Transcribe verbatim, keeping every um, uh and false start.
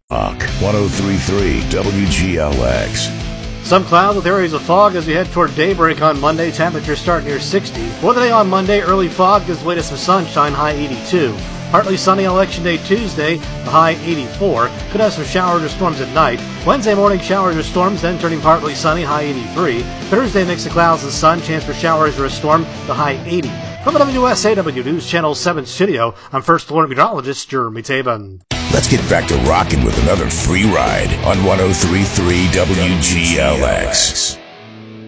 Rock one oh three point three W G L X. Some clouds with areas of fog as we head toward daybreak on Monday. Temperatures start near sixty. For the day on Monday, early fog gives way to some sunshine, high eighty-two. Partly sunny Election Day Tuesday, the high eighty-four. Could have some showers or storms at night. Wednesday morning, showers or storms, then turning partly sunny, high eighty-three. Thursday, mix of clouds and sun, chance for showers or a storm, the high eighty. From the W S A W News Channel seven studio, I'm First Alert Meteorologist Jeremy Taban. Let's get back to rocking with another free ride on one oh three point three W G L X.